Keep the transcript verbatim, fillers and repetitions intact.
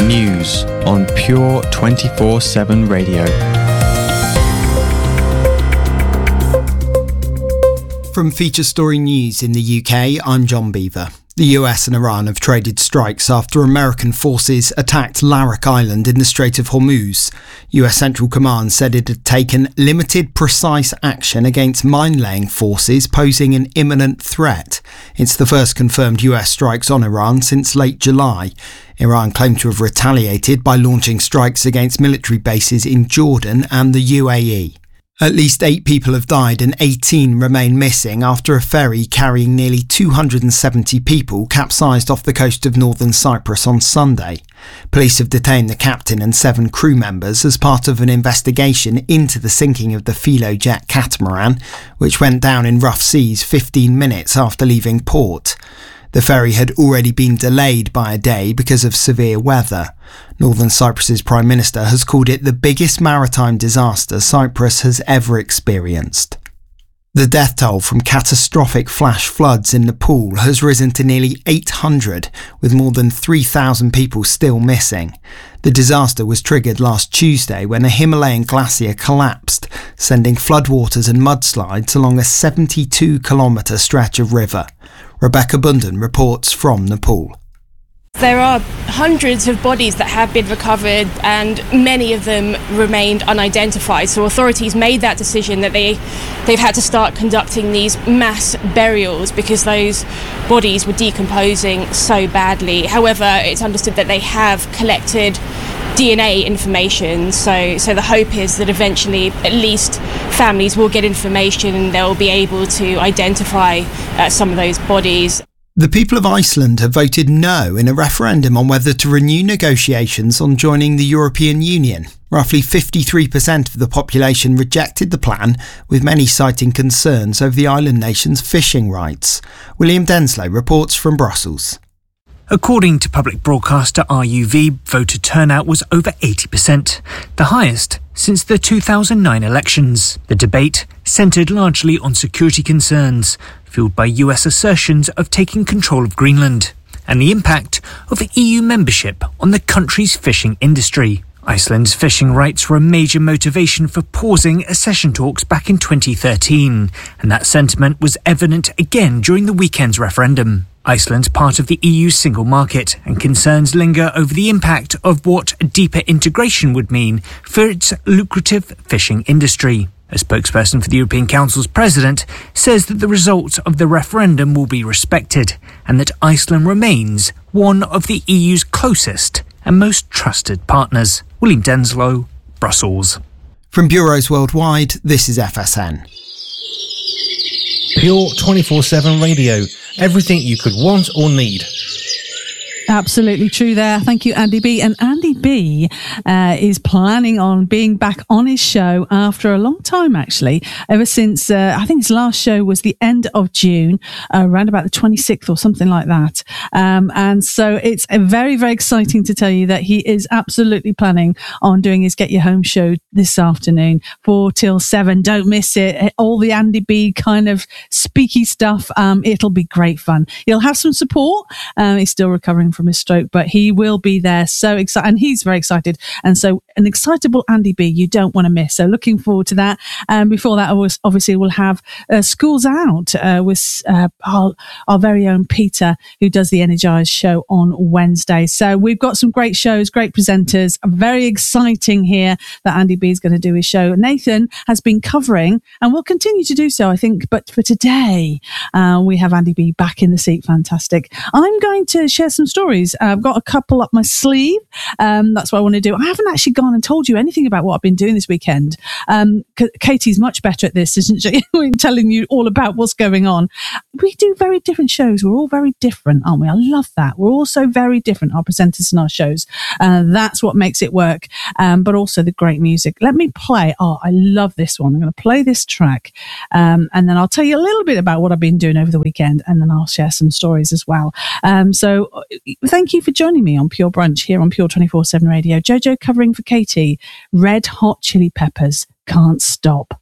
News on Pure twenty-four seven Radio. From Feature Story News in the U K, I'm John Beaver. The U S and Iran have traded strikes after American forces attacked Larak Island in the Strait of Hormuz. U S Central Command said it had taken limited, precise action against mine-laying forces posing an imminent threat. It's the first confirmed U S strikes on Iran since late July. Iran claimed to have retaliated by launching strikes against military bases in Jordan and the U A E. At least eight people have died and eighteen remain missing after a ferry carrying nearly two hundred seventy people capsized off the coast of northern Cyprus on Sunday. Police have detained the captain and seven crew members as part of an investigation into the sinking of the Filojet catamaran, which went down in rough seas fifteen minutes after leaving port. The ferry had already been delayed by a day because of severe weather. Northern Cyprus's Prime Minister has called it the biggest maritime disaster Cyprus has ever experienced. The death toll from catastrophic flash floods in Nepal has risen to nearly eight hundred, with more than three thousand people still missing. The disaster was triggered last Tuesday when a Himalayan glacier collapsed, sending floodwaters and mudslides along a seventy-two kilometre stretch of river. Rebecca Bundan reports from Nepal. There are hundreds of bodies that have been recovered and many of them remained unidentified. So authorities made that decision that they, they've had to start conducting these mass burials because those bodies were decomposing so badly. However, it's understood that they have collected D N A information, so so the hope is that eventually at least families will get information and they'll be able to identify uh, some of those bodies. The people of Iceland have voted no in a referendum on whether to renew negotiations on joining the European Union. Roughly fifty-three percent of the population rejected the plan, with many citing concerns over the island nation's fishing rights. William Denslow reports from Brussels. According to public broadcaster R U V, voter turnout was over eighty percent, the highest since the two thousand nine elections. The debate centred largely on security concerns, fuelled by U S assertions of taking control of Greenland, and the impact of E U membership on the country's fishing industry. Iceland's fishing rights were a major motivation for pausing accession talks back in twenty thirteen, and that sentiment was evident again during the weekend's referendum. Iceland's part of the E U's single market, and concerns linger over the impact of what deeper integration would mean for its lucrative fishing industry. A spokesperson for the European Council's president says that the result of the referendum will be respected and that Iceland remains one of the E U's closest and most trusted partners. William Denslow, Brussels. From bureaus worldwide, this is F S N. Pure twenty-four seven Radio. Everything you could want or need. Absolutely true there. Thank you, Andy B. And Andy B uh, is planning on being back on his show after a long time, actually, ever since, uh, I think his last show was the end of June, uh, around about the twenty-sixth or something like that. Um, and so it's uh, very, very exciting to tell you that he is absolutely planning on doing his Get Your Home show this afternoon, four till seven. Don't miss it. All the Andy B kind of speaky stuff. Um, it'll be great fun. He'll have some support. Um, he's still recovering from from his stroke, but he will be there. So excited, and he's very excited. And so an excitable Andy B you don't want to miss. So looking forward to that. And before that, obviously we'll have uh, Schools Out uh, with uh, our, our very own Peter, who does the Energized show on Wednesday. So we've got some great shows, great presenters. Very exciting here that Andy B is going to do his show. Nathan has been covering and will continue to do so, I think. But for today, uh, we have Andy B back in the seat. Fantastic. I'm going to share some stories. Uh, I've got a couple up my sleeve. Um, that's what I want to do. I haven't actually gone and told you anything about what I've been doing this weekend. Um, Katie's much better at this, isn't she? We're telling you all about what's going on. We do very different shows. We're all very different, aren't we? I love that. We're all so very different, our presenters and our shows. Uh, that's what makes it work. Um, but also the great music. Let me play. Oh, I love this one. I'm going to play this track. Um, and then I'll tell you a little bit about what I've been doing over the weekend. And then I'll share some stories as well. Um, so thank you for joining me on Pure Brunch here on Pure twenty-four seven Radio. Jojo covering for Katie. Red Hot Chili Peppers, Can't Stop.